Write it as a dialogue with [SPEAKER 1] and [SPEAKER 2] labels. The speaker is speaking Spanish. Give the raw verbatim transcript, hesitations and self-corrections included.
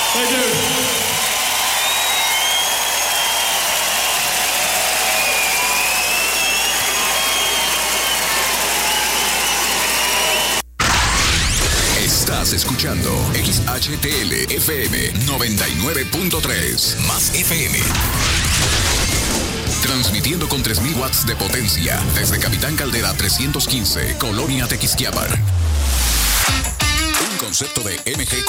[SPEAKER 1] Thank you.
[SPEAKER 2] Estás escuchando X H T L F M noventa y nueve punto tres más F M. Transmitiendo con tres mil watts de potencia desde Capitán Caldera trescientos quince, Colonia Tequisquiapan. Un concepto de M G